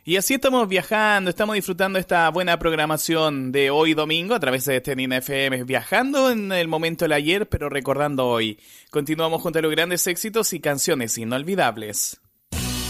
Y así estamos viajando, estamos disfrutando esta buena programación de hoy domingo a través de Nina FM, viajando en el momento del ayer, pero recordando hoy. Continuamos junto a los grandes éxitos y canciones inolvidables.